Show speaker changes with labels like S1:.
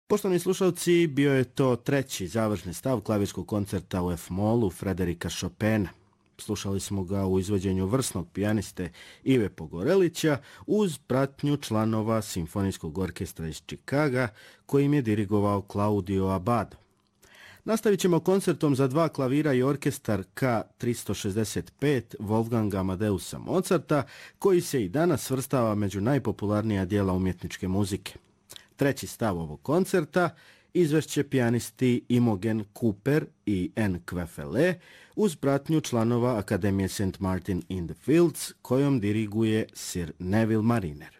S1: Poštovani slušalci, bio je to treći završni stav klavirskog koncerta u F-molu Frederika Chopina. Slušali smo ga u izvođenju vrsnog pijaniste Ive Pogorelića uz pratnju članova Simfonijskog orkestra iz Čikaga kojim je dirigovao Claudio Abbado. Nastavit ćemo koncertom za dva klavira i orkestar K365 Wolfganga Amadeusa Mozarta, koji se i danas svrstava među najpopularnija dijela umjetničke muzike. Treći stav ovog koncerta izvešće pijanisti Imogen Cooper i Anne Queffele uz pratnju članova Akademije St. Martin in the Fields kojom diriguje Sir Neville Mariner.